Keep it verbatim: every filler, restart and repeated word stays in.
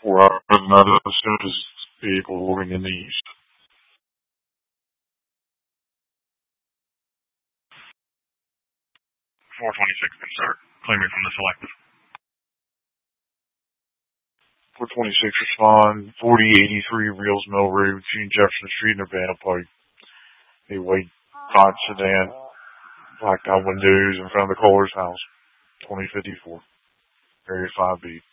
four hours another Sooners vehicle moving in the east. four twenty-six, insert. Claiming from the selective. four twenty-six respond, forty eighty-three Reels Mill Road between Jefferson Street and Urbana Pike. A white Dodge sedan, blacked out windows in front of the Kohler's house. twenty fifty-four. Area five B.